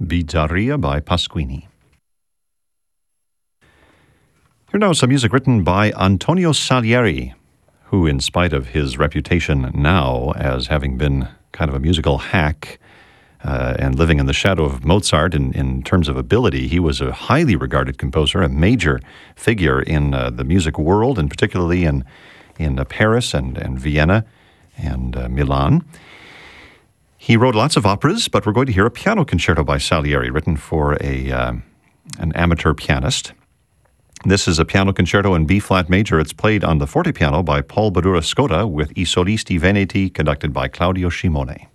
Bizzarria by Pasquini. Here now is some music written by Antonio Salieri, who, in spite of his reputation now as having been kind of a musical hack and living in the shadow of Mozart in terms of ability, he was a highly regarded composer, a major figure in the music world, and particularly in Paris and Vienna and Milan. He wrote lots of operas, but we're going to hear a piano concerto by Salieri, written for an amateur pianist. This is a piano concerto in B-flat major. It's played on the fortepiano by Paul Badura Scotta with I Solisti Veneti, conducted by Claudio Scimone.